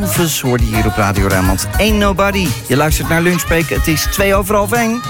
Elvis hoorde hier op Radio Rijnmond. Ain't Nobody. Je luistert naar Lunchbreak. Het is 1:02.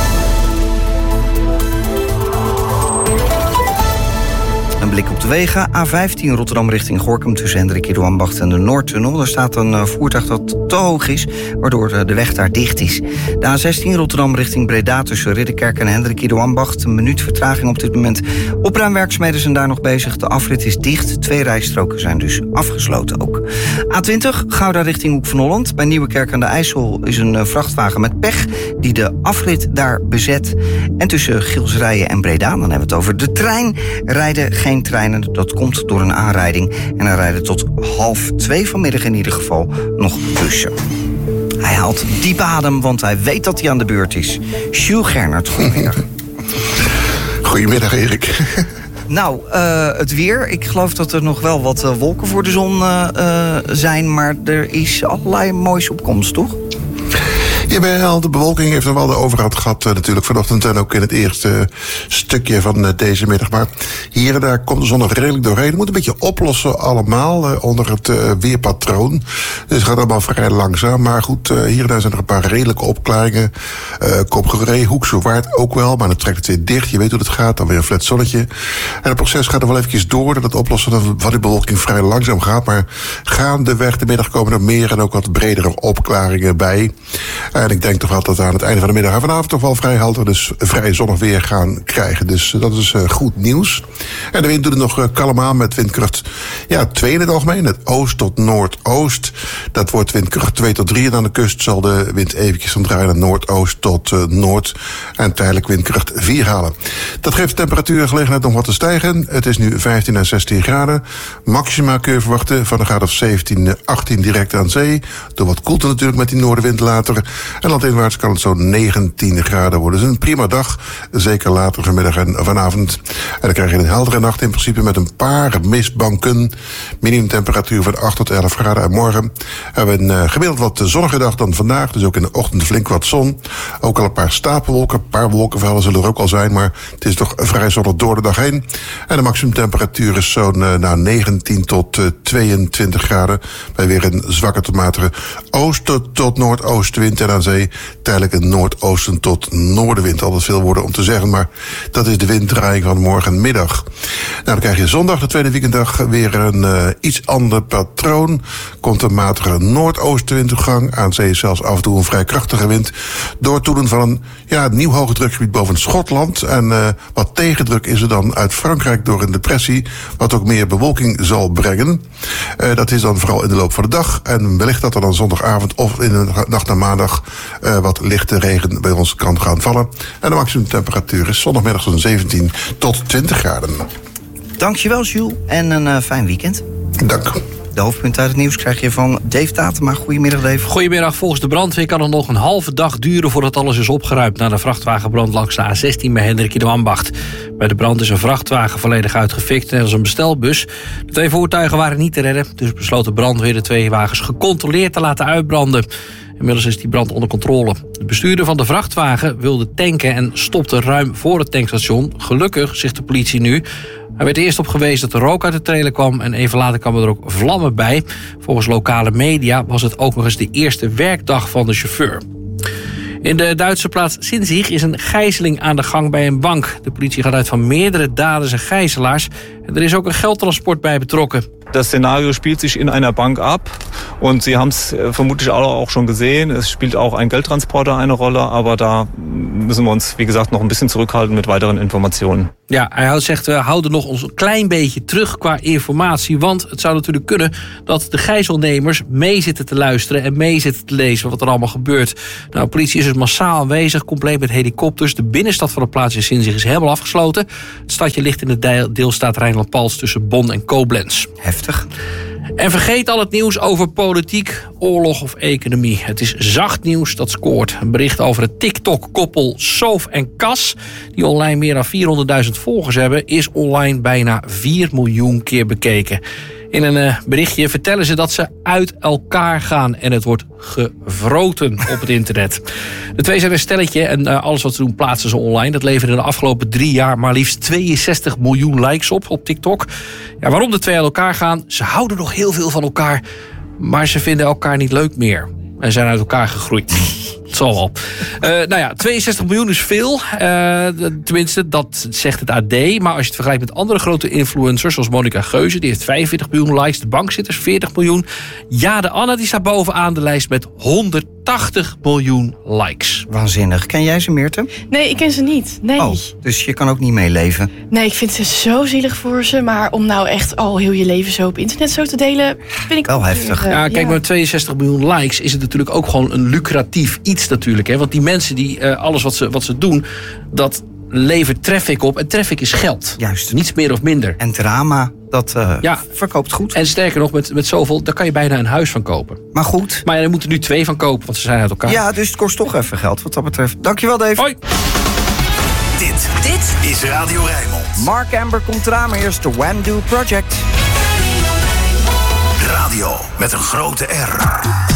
Een blik op de wegen. A15 Rotterdam richting Gorinchem tussen Hendrik Idoambacht en de Noordtunnel. Er staat een voertuig dat te hoog is, waardoor de weg daar dicht is. De A16 Rotterdam richting Breda tussen Ridderkerk en Hendrik Idoambacht. Een minuut vertraging op dit moment. Opruimwerkzaamheden zijn daar nog bezig. De afrit is dicht. 2 rijstroken zijn dus afgesloten ook. A20 Gouda richting Hoek van Holland. Bij Nieuwekerk aan de IJssel is een vrachtwagen met pech die de afrit daar bezet. En tussen Gilsrijen en Breda, dan hebben we het over de trein, rijden geen treinen. Dat komt door een aanrijding. En er rijden tot 1:30 vanmiddag in ieder geval nog bussen. Hij haalt diep adem, want hij weet dat hij aan de beurt is. Jules Gernert, goedemiddag. Goedemiddag, Erik. Nou, het weer. Ik geloof dat er nog wel wat wolken voor de zon zijn, maar er is allerlei moois op komst, toch? Jawel, de bewolking heeft er wel de overhand gehad natuurlijk vanochtend en ook in het eerste stukje van deze middag. Maar hier en daar komt de zon nog redelijk doorheen. Het moet een beetje oplossen allemaal onder het weerpatroon. Dus het gaat allemaal vrij langzaam. Maar goed, hier en daar zijn er een paar redelijke opklaringen. Kopgeree, Hoekse Waard ook wel, maar dan trekt het weer dicht. Je weet hoe het gaat, dan weer een flat zonnetje. En het proces gaat er wel eventjes door dat het oplossen van die bewolking vrij langzaam gaat. Maar gaandeweg de middag komen er meer en ook wat bredere opklaringen bij. En ik denk toch wel dat we aan het einde van de middag en vanavond toch wel vrij helder, dus vrij zonnig weer gaan krijgen. Dus dat is goed nieuws. En de wind doet het nog kalm aan met windkracht 2 in het algemeen. Het oost tot noordoost. Dat wordt windkracht 2 tot 3. En aan de kust zal de wind eventjes gaan draaien naar noordoost tot noord. En tijdelijk windkracht 4 halen. Dat geeft de temperatuur gelegenheid om wat te stijgen. Het is nu 15 à 16 graden. Maxima kun je verwachten van een graad of 17, 18 direct aan zee. Door wat koelte natuurlijk met die noordenwind later. En landinwaarts kan het zo'n 19 graden worden. Dus een prima dag, zeker later vanmiddag en vanavond. En dan krijg je een heldere nacht in principe met een paar mistbanken. Minimumtemperatuur van 8 tot 11 graden. En morgen hebben we een gemiddeld wat zonnige dag dan vandaag. Dus ook in de ochtend flink wat zon. Ook al een paar stapelwolken. Een paar wolkenvelden zullen er ook al zijn. Maar het is toch vrij zonnig door de dag heen. En de maximumtemperatuur is zo'n 19 tot 22 graden. Bij weer een zwakke tot matige oosten tot noordoostenwind. En aan zee tijdelijk een noordoosten tot noordenwind. Altijd veel woorden om te zeggen, maar dat is de winddraaiing van morgenmiddag. Nou, dan krijg je zondag, de tweede weekenddag, weer een iets ander patroon. Komt een matige noordoostenwind op gang. Aan zee zelfs af en toe een vrij krachtige wind. Door toedoen van een nieuw hoge drukgebied boven Schotland. En wat tegendruk is er dan uit Frankrijk door een depressie, wat ook meer bewolking zal brengen. Dat is dan vooral in de loop van de dag. En wellicht dat er dan zondagavond of in de nacht naar maandag wat lichte regen bij ons kan gaan vallen. En de maximumtemperatuur is zondagmiddag zo'n 17 tot 20 graden. Dankjewel, Jules. En een fijn weekend. Dank. De hoofdpunten uit het nieuws krijg je van Dave Tatema. Goedemiddag, Dave. Goedemiddag. Volgens de brandweer kan het nog een halve dag duren voordat alles is opgeruimd na de vrachtwagenbrand langs de A16 bij Hendrik Idoambacht. Bij de brand is een vrachtwagen volledig uitgefikt, net als een bestelbus. De 2 voertuigen waren niet te redden, dus besloot de brandweer de 2 wagens gecontroleerd te laten uitbranden. Inmiddels is die brand onder controle. De bestuurder van de vrachtwagen wilde tanken en stopte ruim voor het tankstation. Gelukkig, zegt de politie nu. Hij werd eerst op gewezen dat er rook uit de trailer kwam en even later kwamen er ook vlammen bij. Volgens lokale media was het ook nog eens de eerste werkdag van de chauffeur. In de Duitse plaats Sinzig is een gijzeling aan de gang bij een bank. De politie gaat uit van meerdere daders en gijzelaars. En er is ook een geldtransport bij betrokken. Das Szenario spielt sich in einer Bank ab und Sie haben es vermutlich alle auch schon gesehen. Es spielt auch ein Geldtransporter eine Rolle, aber da müssen wir uns, wie gesagt, noch ein bisschen zurückhalten mit weiteren Informationen. Ja, hij zegt, we houden nog ons een klein beetje terug qua informatie, want het zou natuurlijk kunnen dat de gijzelnemers mee zitten te luisteren en mee zitten te lezen wat er allemaal gebeurt. Nou, de politie is dus massaal aanwezig, compleet met helikopters. De binnenstad van de plaats in Sinzig is helemaal afgesloten. Het stadje ligt in de deelstaat Rijnland-Pals tussen Bonn en Koblenz. Heftig. En vergeet al het nieuws over politiek, oorlog of economie. Het is zacht nieuws dat scoort. Een bericht over het TikTok-koppel Soof en Cas, die online meer dan 400.000 volgers hebben, is online bijna 4 miljoen keer bekeken. In een berichtje vertellen ze dat ze uit elkaar gaan en het wordt gevroten op het internet. De twee zijn een stelletje en alles wat ze doen plaatsen ze online. Dat leverde de afgelopen 3 jaar maar liefst 62 miljoen likes op TikTok. Ja, waarom de twee uit elkaar gaan? Ze houden nog heel veel van elkaar. Maar ze vinden elkaar niet leuk meer. En zijn uit elkaar gegroeid. Het zal wel. 62 miljoen is veel. Tenminste, dat zegt het AD. Maar als je het vergelijkt met andere grote influencers... zoals Monica Geuze, die heeft 45 miljoen likes. De bankzitters 40 miljoen. Jade Anna, die staat bovenaan de lijst met 180 miljoen likes. Waanzinnig. Ken jij ze, Meerte? Nee, ik ken ze niet. Nee. Oh, dus je kan ook niet meeleven? Nee, ik vind ze zo zielig voor ze. Maar om nou echt al heel je leven zo op internet zo te delen... vind ik wel ook heftig. Kijk, met 62 miljoen likes is het natuurlijk ook gewoon een lucratief iets natuurlijk. Hè? Want die mensen, die alles wat ze doen... dat levert traffic op. En traffic is geld. Juist. Niets meer of minder. En drama, dat verkoopt goed. En sterker nog, met zoveel, daar kan je bijna een huis van kopen. Maar goed. Maar er moeten nu 2 van kopen, want ze zijn uit elkaar. Ja, dus het kost toch even geld wat dat betreft. Dankjewel, Dave. Hoi. Dit is Radio Rijnmond. Mark Amber komt eraan, maar eerst de Wandu Project. Radio met een grote R.